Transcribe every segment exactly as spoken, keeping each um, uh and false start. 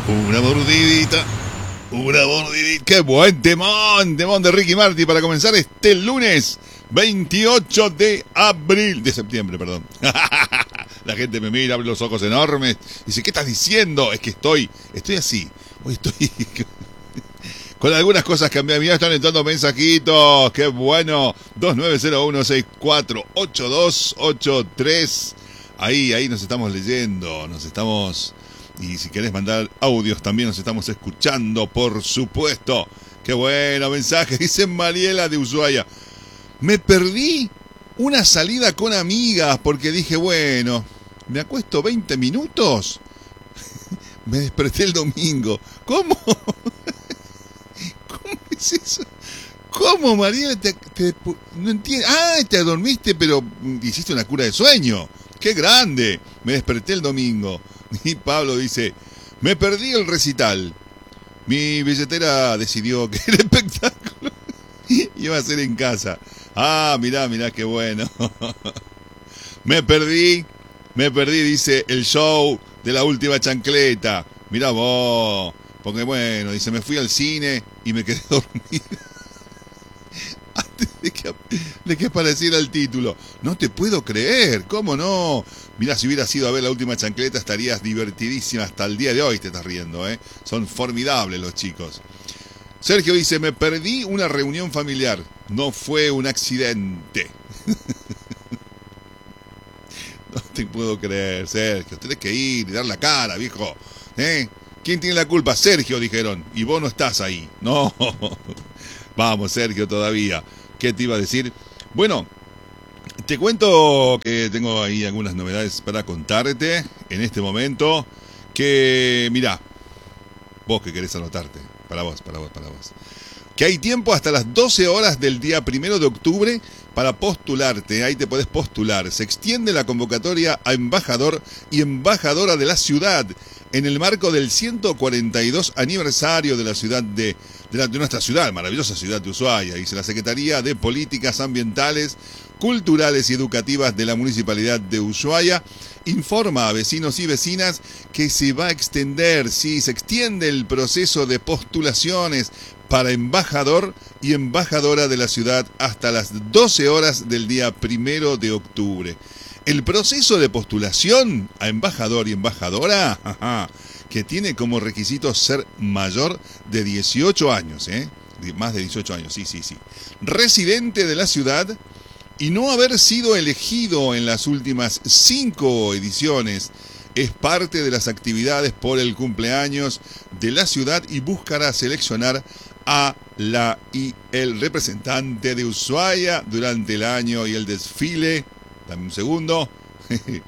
Una mordidita, una mordidita. ¡Qué buen temón! Temón de Ricky Martin para comenzar este lunes veintiocho de abril, de septiembre, perdón. La gente me mira, abre los ojos enormes, dice, ¿qué estás diciendo? Es que estoy, estoy así, hoy estoy con algunas cosas cambiadas. Mira, están entrando mensajitos, qué bueno. Dos nueve cero uno seis cuatro ocho dos ocho tres. Ahí, ahí nos estamos leyendo, nos estamos... Y si querés mandar audios también nos estamos escuchando, por supuesto. Qué bueno mensaje, dice Mariela de Ushuaia. Me perdí una salida con amigas porque dije, bueno, me acuesto veinte minutos. Me desperté el domingo. ¿Cómo? ¿Cómo es eso? ¿Cómo, Mariela? Te, te, no entiendo. Ah, te dormiste, pero hiciste una cura de sueño. ¡Qué grande! Me desperté el domingo. Y Pablo dice, me perdí el recital. Mi billetera decidió que el espectáculo iba a ser en casa. Ah, mirá, mirá, qué bueno. Me perdí, me perdí, dice, el show de La Última Chancleta. Mirá vos, porque bueno, dice, me fui al cine y me quedé dormido. Antes de que, de que apareciera el título. No te puedo creer, ¿cómo no? Mirá, si hubieras ido a ver La Última Chancleta estarías divertidísima. Hasta el día de hoy te estás riendo, ¿eh? Son formidables los chicos. Sergio dice, me perdí una reunión familiar. No fue un accidente. No te puedo creer, Sergio. Tenés que ir y dar la cara, viejo. ¿Eh? ¿Quién tiene la culpa? Sergio, dijeron. Y vos no estás ahí. No. Vamos, Sergio, todavía. ¿Qué te iba a decir? Bueno, te cuento que tengo ahí algunas novedades para contarte en este momento. Que, mirá, vos que querés anotarte. Para vos, para vos, para vos. Que hay tiempo hasta las doce horas del día primero de octubre para postularte. Ahí te podés postular. Se extiende la convocatoria a embajador y embajadora de la ciudad en el marco del ciento cuarenta y dos aniversario de la ciudad de, de, la, de nuestra ciudad, maravillosa ciudad de Ushuaia. Dice la Secretaría de Políticas Ambientales, Culturales y Educativas de la Municipalidad de Ushuaia informa a vecinos y vecinas que se va a extender, sí, se extiende el proceso de postulaciones para embajador y embajadora de la ciudad hasta las doce horas del día primero de octubre. El proceso de postulación a embajador y embajadora, ajá, que tiene como requisito ser mayor de dieciocho años, ¿eh? Más de dieciocho años, sí, sí, sí. Residente de la ciudad y no haber sido elegido en las últimas cinco ediciones. Es parte de las actividades por el cumpleaños de la ciudad y buscará seleccionar a la y el representante de Ushuaia durante el año y el desfile. Dame un segundo. eh, eh,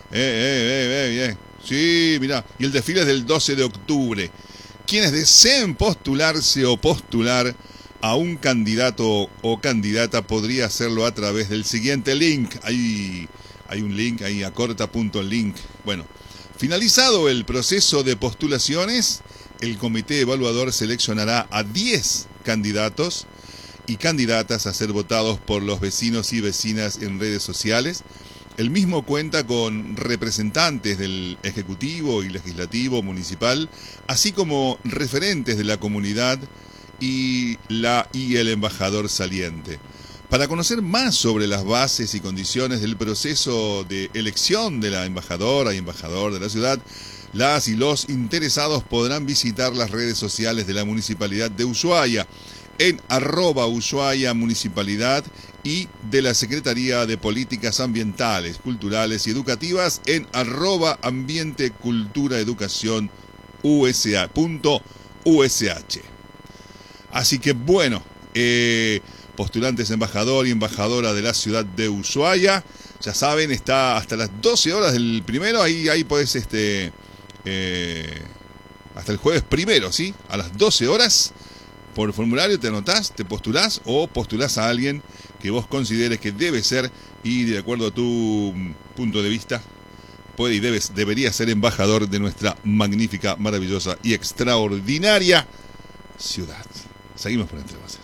eh, eh, eh. Sí, mirá. Y el desfile es del doce de octubre. Quienes deseen postularse o postular a un candidato o candidata podría hacerlo a través del siguiente link. Hay, hay un link ahí, acorta.link. Bueno, finalizado el proceso de postulaciones, el comité evaluador seleccionará a diez candidatos y candidatas a ser votados por los vecinos y vecinas en redes sociales. El mismo cuenta con representantes del Ejecutivo y Legislativo Municipal, así como referentes de la comunidad y la y el embajador saliente. Para conocer más sobre las bases y condiciones del proceso de elección de la embajadora y embajador de la ciudad, las y los interesados podrán visitar las redes sociales de la Municipalidad de Ushuaia en arroba Ushuaia Municipalidad y de la Secretaría de Políticas Ambientales, Culturales y Educativas en arroba Ambiente Cultura Educación U S A punto U S H. Así que bueno, eh, postulantes embajador y embajadora de la ciudad de Ushuaia, ya saben, está hasta las doce horas del primero, ahí, ahí podés, este, eh, hasta el jueves primero, ¿sí? A las doce horas, por formulario te anotás, te postulás o postulás a alguien que vos consideres que debe ser y de acuerdo a tu punto de vista, puede y debes, debería ser embajador de nuestra magnífica, maravillosa y extraordinaria ciudad. Seguimos por Entre Voces.